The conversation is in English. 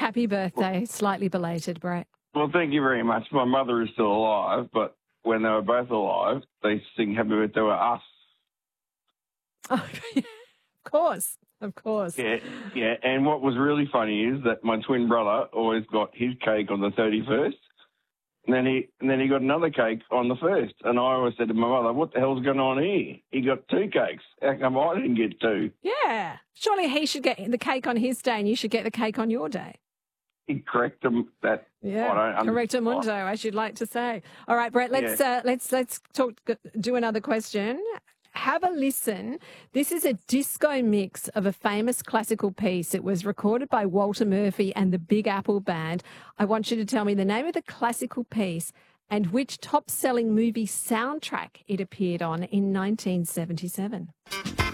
happy birthday, slightly belated, Brett. Well, thank you very much. My mother is still alive, but when they were both alive, they sing happy birthday to us. Oh, of course. Yeah. And what was really funny is that my twin brother always got his cake on the 31st, and then he got another cake on the 1st. And I always said to my mother, what the hell's going on here? He got 2 cakes. How come I didn't get 2? Yeah. Surely he should get the cake on his day and you should get the cake on your day. Correctum that. Yeah, correctamundo, as you'd like to say. All right, Brett, let's do another question. Have a listen. This is a disco mix of a famous classical piece. It was recorded by Walter Murphy and the Big Apple Band. I want you to tell me the name of the classical piece and which top-selling movie soundtrack it appeared on in 1977.